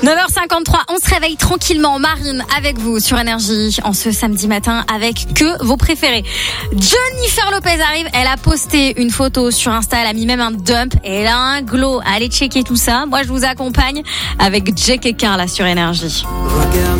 9h53, on se réveille tranquillement, Marine, avec vous sur Énergie, en ce samedi matin, avec que vos préférés. Jennifer Lopez arrive, elle a posté une photo sur Insta, elle a mis même un dump, et elle a un glow. Allez checker tout ça. Moi, je vous accompagne avec Jake et Carla sur Énergie. Regarde